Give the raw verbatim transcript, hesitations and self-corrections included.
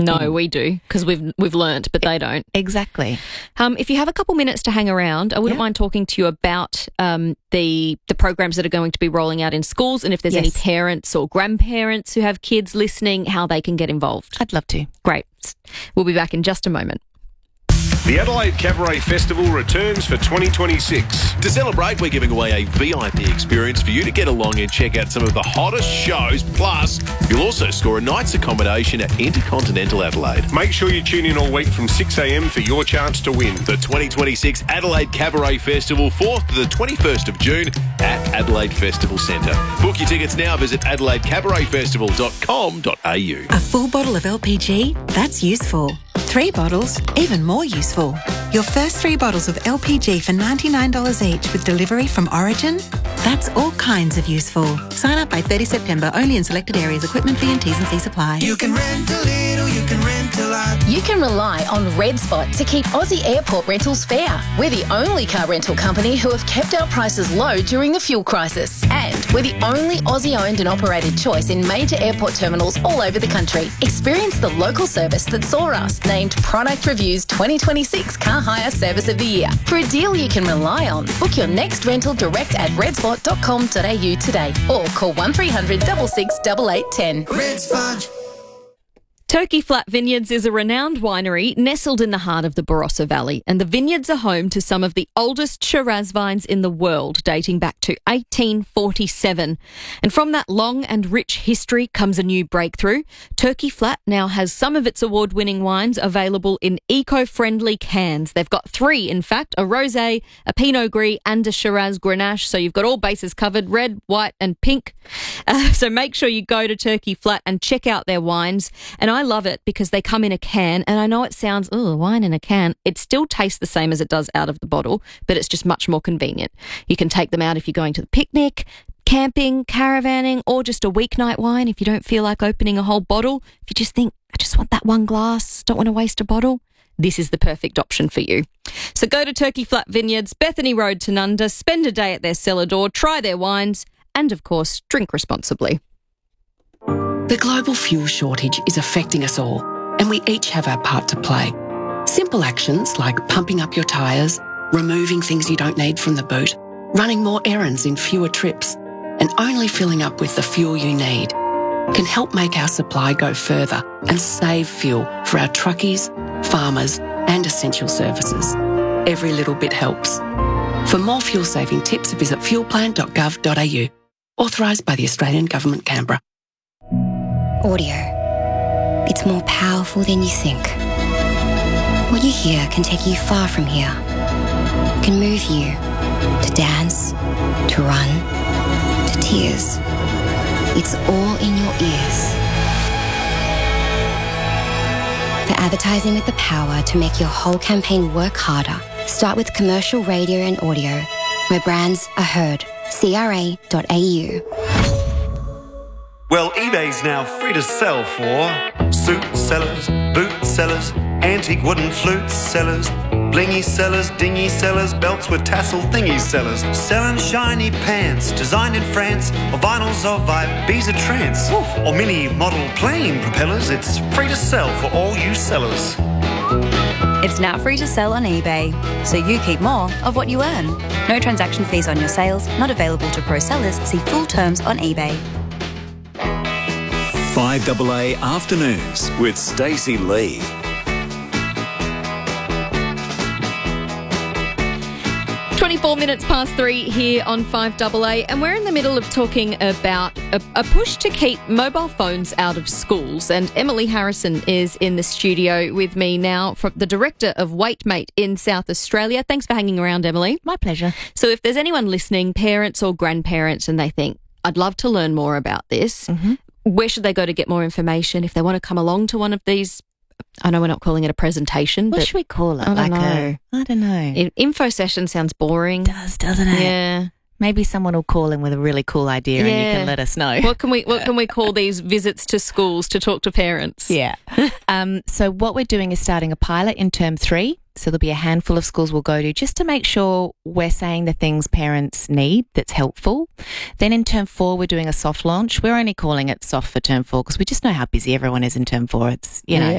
No, mm. we do, because we've we've learnt, but they don't. Exactly. Um, if you have a couple minutes to hang around, I wouldn't yeah. mind talking to you about um, the the programs that are going to be rolling out in schools, and if there's yes. any parents or grandparents who have kids listening, how they can get involved. I'd love to. Great. We'll be back in just a moment. The Adelaide Cabaret Festival returns for twenty twenty-six. To celebrate, we're giving away a V I P experience for you to get along and check out some of the hottest shows. Plus, you'll also score a night's accommodation at Intercontinental Adelaide. Make sure you tune in all week from six a m for your chance to win. The twenty twenty-six Adelaide Cabaret Festival, fourth to the twenty-first of June at Adelaide Festival Centre. Book your tickets now. Visit adelaide cabaret festival dot com dot a u. A full bottle of L P G? That's useful. Three bottles? Even more useful. Your first three bottles of L P G for ninety-nine dollars each with delivery from Origin? That's all kinds of useful. Sign up by thirtieth September, only in selected areas. Equipment fee and T's and C's apply. You can rent a little, you can rent a lot. You can rely on Red Spot to keep Aussie airport rentals fair. We're the only car rental company who have kept our prices low during the fuel crisis. And we're the only Aussie-owned and operated choice in major airport terminals all over the country. Experience the local service that saw us named Product Review's twenty twenty-six Car Hire Service of the Year. For a deal you can rely on, book your next rental direct at redspot dot com dot a u today or call one three hundred six six eight eight one zero. Red Spot. Turkey Flat Vineyards is a renowned winery nestled in the heart of the Barossa Valley, and the vineyards are home to some of the oldest Shiraz vines in the world, dating back to eighteen forty-seven. And from that long and rich history comes a new breakthrough. Turkey Flat now has some of its award-winning wines available in eco-friendly cans. They've got three, in fact, a rosé, a Pinot Gris and a Shiraz Grenache, so you've got all bases covered, red, white and pink. Uh, so make sure you go to Turkey Flat and check out their wines. And I I love it because they come in a can, and I know it sounds, oh, wine in a can. It still tastes the same as it does out of the bottle, but it's just much more convenient. You can take them out if you're going to the picnic, camping, caravanning, or just a weeknight wine if you don't feel like opening a whole bottle. If you just think, I just want that one glass, don't want to waste a bottle, this is the perfect option for you. So go to Turkey Flat Vineyards, Bethany Road, Tanunda, spend a day at their cellar door, try their wines, and of course, drink responsibly. The global fuel shortage is affecting us all, and we each have our part to play. Simple actions like pumping up your tyres, removing things you don't need from the boot, running more errands in fewer trips, and only filling up with the fuel you need can help make our supply go further and save fuel for our truckies, farmers, and essential services. Every little bit helps. For more fuel-saving tips, visit fuelplan dot gov dot a u. Authorised by the Australian Government, Canberra. Audio. It's more powerful than you think. What you hear can take you far from here. It can move you to dance, to run, to tears. It's all in your ears. For advertising with the power to make your whole campaign work harder, start with commercial radio and audio, where brands are heard. C R A dot A U. Well, eBay's now free to sell for suit sellers, boot sellers, antique wooden flute sellers, blingy sellers, dingy sellers, belts with tassel thingy sellers, selling shiny pants designed in France, or vinyls of Ibiza trance, or mini model plane propellers. It's free to sell for all you sellers. It's now free to sell on eBay, so you keep more of what you earn. No transaction fees on your sales, not available to pro sellers. See full terms on eBay. five A A Afternoons with Stacey Lee. twenty-four minutes past three here on five A A, and we're in the middle of talking about a, a push to keep mobile phones out of schools. And Emily Harrison is in the studio with me now, from the director of Waitmate in South Australia. Thanks for hanging around, Emily. My pleasure. So if there's anyone listening, parents or grandparents, and they think, I'd love to learn more about this, mm-hmm. where should they go to get more information if they want to come along to one of these? I know we're not calling it a presentation. What but should we call it? I like don't know. a, I don't know. Info session sounds boring. It does, doesn't it? Yeah. Maybe someone will call in with a really cool idea, yeah. and you can let us know. What can we What can we call these visits to schools to talk to parents? Yeah. um, so what we're doing is starting a pilot in term three. So there'll be a handful of schools we'll go to just to make sure we're saying the things parents need that's helpful. Then in term four, we're doing a soft launch. We're only calling it soft for term four because we just know how busy everyone is in term four. It's, you know,